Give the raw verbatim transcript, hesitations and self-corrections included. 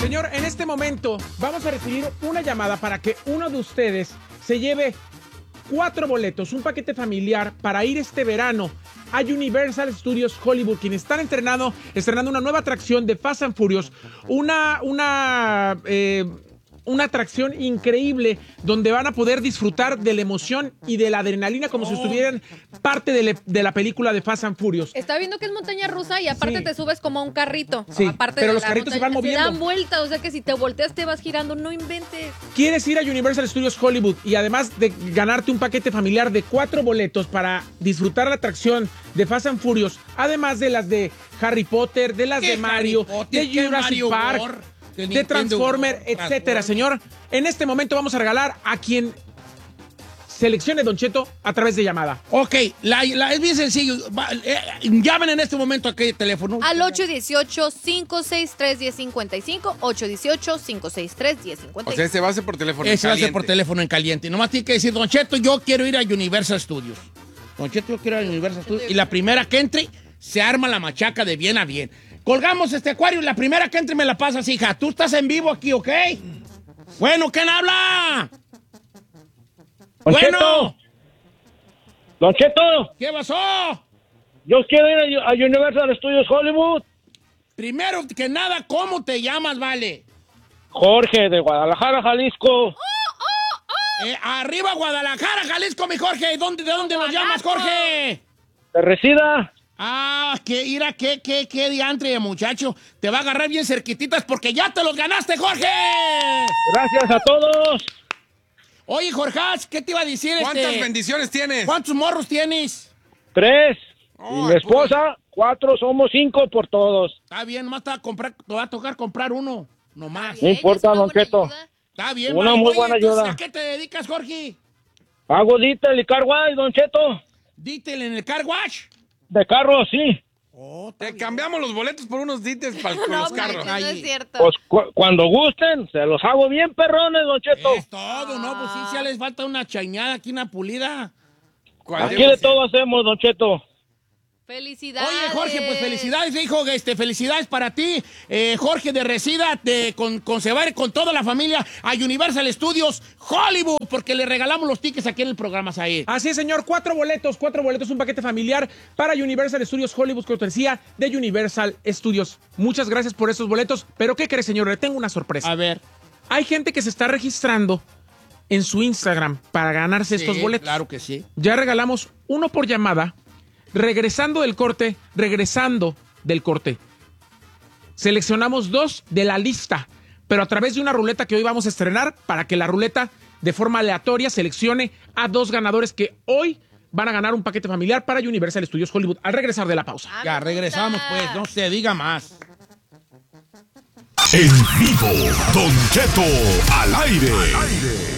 Señor, en este momento vamos a recibir una llamada para que uno de ustedes se lleve cuatro boletos, un paquete familiar para ir este verano a Universal Studios Hollywood, quienes están estrenando, estrenando una nueva atracción de Fast and Furious, una, una, eh, una atracción increíble donde van a poder disfrutar de la emoción y de la adrenalina como oh. si estuvieran parte de, le, de la película de Fast and Furious. Está viendo que es montaña rusa y aparte sí. te subes como a un carrito. Sí, aparte pero de los la carritos montaña, se van moviendo. Se dan vueltas, o sea que si te volteas te vas girando, no inventes. ¿Quieres ir a Universal Studios Hollywood y además de ganarte un paquete familiar de cuatro boletos para disfrutar la atracción de Fast and Furious, además de las de Harry Potter, de las de Mario, Potter, de Jurassic Mario Park, War, de, de Transformer, etcétera, señor? En este momento vamos a regalar a quien seleccione Don Cheto a través de llamada. Ok, la, la, es bien sencillo. Va, eh, llamen en este momento a qué teléfono. Al ocho uno ocho, cinco seis tres, uno cero cinco cinco, ocho uno ocho, cinco seis tres, uno cero cinco cinco. O sea, ese va a ser por teléfono ese en caliente. Ese va a ser por teléfono en caliente. Nomás tiene que decir, Don Cheto, yo quiero ir a Universal Studios. Don Cheto, yo quiero ir a Universal Studios. Y la primera que entre, se arma la machaca de bien a bien. Colgamos este acuario y la primera que entre me la pasas, hija. Tú estás en vivo aquí, ¿ok? Bueno, ¿quién habla? Don bueno. Cheto. Don Cheto. ¿Qué pasó? Yo quiero ir a, a Universal Studios Hollywood. Primero que nada, ¿cómo te llamas, vale? Jorge, de Guadalajara, Jalisco. Oh, oh, oh. Eh, arriba Guadalajara, Jalisco, mi Jorge. ¿Dónde, ¿De dónde nos llamas, Jorge? De Resida. Ah, que ira, qué, qué, qué diantre, muchacho. Te va a agarrar bien cerquititas porque ya te los ganaste, Jorge. Gracias a todos. Oye, Jorge, ¿qué te iba a decir? ¿Cuántas este, bendiciones tienes? ¿Cuántos morros tienes? Tres. Oh, y mi esposa, pues. cuatro, somos cinco por todos. Está bien, nomás te va a, comprar, te va a tocar comprar uno, nomás. No importa, Don Cheto. Está bien, una vale. muy Oye, buena entonces, ayuda. ¿a qué te dedicas, Jorge? Hago detail y car wash, Don Cheto. ¿Detail en el car wash? De carro, sí. Oh, Te bien. Cambiamos los boletos por unos dites para no, los carros. No es cierto. Pues cu cuando gusten, se los hago bien perrones, Don Cheto. Es todo, ¿no? Pues sí, sí, les falta una chañada aquí, una pulida. Aquí de todo hacemos, Don Cheto. Felicidades. Oye, Jorge, pues felicidades, hijo, este, felicidades para ti. Eh, Jorge de Resida, de, con, con se va a ir con toda la familia a Universal Studios Hollywood, porque le regalamos los tickets aquí en el programa, Said. Así es, señor, cuatro boletos, cuatro boletos, un paquete familiar para Universal Studios Hollywood, cortesía de Universal Studios. Muchas gracias por esos boletos, pero ¿qué crees, señor? Le tengo una sorpresa. A ver. Hay gente que se está registrando en su Instagram para ganarse sí, estos boletos. Claro que sí. Ya regalamos uno por llamada. Regresando del corte, regresando del corte, seleccionamos dos de la lista, pero a través de una ruleta que hoy vamos a estrenar para que la ruleta de forma aleatoria seleccione a dos ganadores que hoy van a ganar un paquete familiar para Universal Studios Hollywood al regresar de la pausa. Ah, ya regresamos pues, no se diga más. En vivo, Don Cheto al aire. Al aire.